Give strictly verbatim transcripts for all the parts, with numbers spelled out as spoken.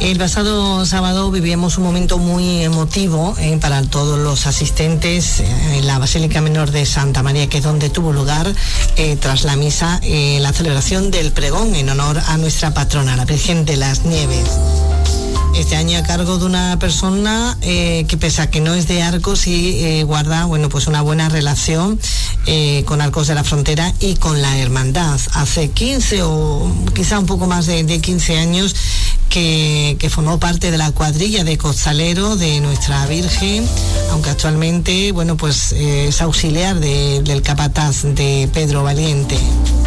El pasado sábado vivíamos un momento muy emotivo eh, para todos los asistentes eh, en la Basílica Menor de Santa María, que es donde tuvo lugar, eh, tras la misa, eh, la celebración del pregón en honor a nuestra patrona, la Virgen de las Nieves. Este año a cargo de una persona eh, que, pese a que no es de Arcos, sí eh, guarda, bueno, pues una buena relación eh, con Arcos de la Frontera y con la hermandad. Hace quince o quizá un poco más de, de quince años que, que formó parte de la cuadrilla de costalero de nuestra Virgen, aunque actualmente, bueno, pues eh, es auxiliar de, del capataz de Pedro Valiente.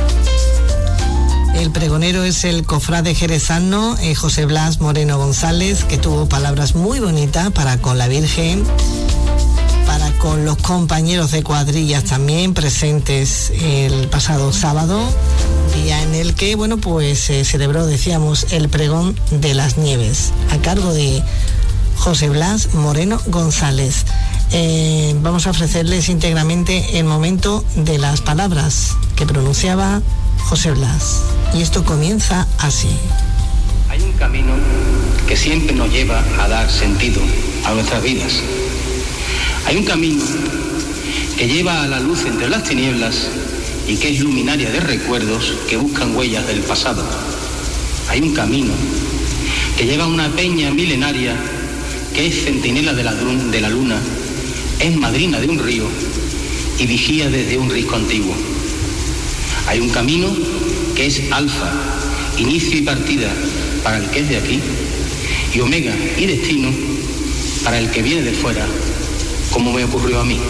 El pregonero es el cofrade jerezano eh, José Blas Moreno González, que tuvo palabras muy bonitas para con la Virgen, para con los compañeros de cuadrillas también presentes el pasado sábado, día en el que, bueno, pues se eh, celebró, decíamos, el pregón de las Nieves, a cargo de José Blas Moreno González. Eh, vamos a ofrecerles íntegramente el momento de las palabras que pronunciaba José Blas. Y esto comienza así. Hay un camino que siempre nos lleva a dar sentido a nuestras vidas. Hay un camino que lleva a la luz entre las tinieblas y que es luminaria de recuerdos que buscan huellas del pasado. Hay un camino que lleva a una peña milenaria que es centinela de la, de la luna, es madrina de un río y vigía desde un risco antiguo. Hay un camino que es alfa, inicio y partida para el que es de aquí, y omega y destino para el que viene de fuera, como me ocurrió a mí.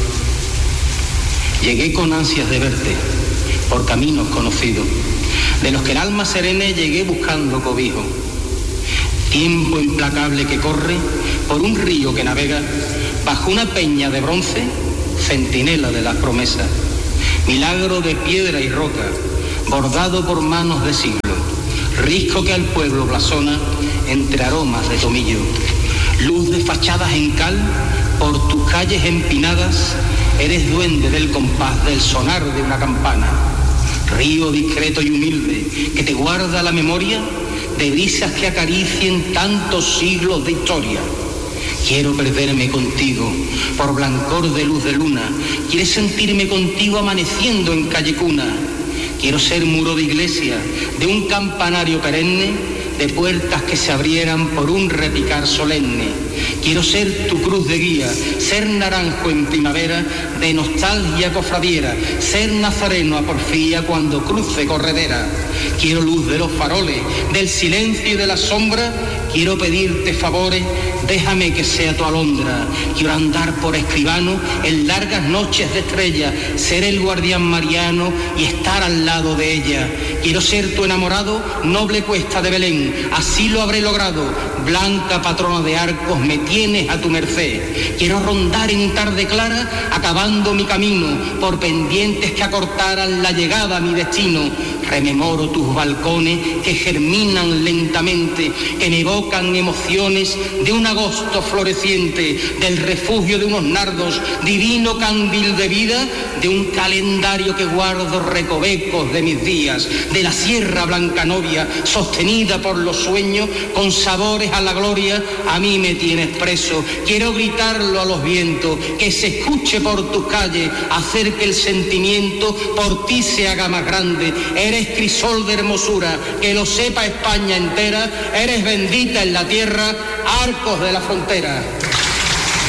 Llegué con ansias de verte, por caminos conocidos, de los que el alma serene llegué buscando cobijo. Tiempo implacable que corre por un río que navega bajo una peña de bronce, centinela de las promesas. Milagro de piedra y roca, bordado por manos de siglo, risco que al pueblo blasona entre aromas de tomillo. Luz de fachadas en cal, por tus calles empinadas, eres duende del compás del sonar de una campana. Río discreto y humilde, que te guarda la memoria de brisas que acaricien tantos siglos de historia. Quiero perderme contigo por blancor de luz de luna. Quieres sentirme contigo amaneciendo en calle cuna. Quiero ser muro de iglesia, de un campanario perenne, de puertas que se abrieran por un repicar solemne. Quiero ser tu cruz de guía, ser naranjo en primavera, de nostalgia cofradiera, ser nazareno a porfía cuando cruce corredera. Quiero luz de los faroles, del silencio y de la sombra. Quiero pedirte favores, déjame que sea tu alondra. Quiero andar por escribano en largas noches de estrella, ser el guardián mariano y estar al lado de ella. Quiero ser tu enamorado, noble cuesta de Belén, así lo habré logrado. Blanca patrona de Arcos, me tienes a tu merced. Quiero rondar en tarde clara, acabando mi camino, por pendientes que acortaran la llegada a mi destino. Rememoro tus balcones que germinan lentamente, que me evocan emociones de un agosto floreciente, del refugio de unos nardos, divino candil de vida, de un calendario que guardo recovecos de mis días, de la sierra Blancanovia, sostenida por los sueños, con sabores a la gloria, a mí me tienes preso. Quiero gritarlo a los vientos, que se escuche por tus calles, hacer que el sentimiento por ti se haga más grande. Eres crisol de hermosura, que lo sepa España entera, eres bendita en la tierra, Arcos de la Frontera.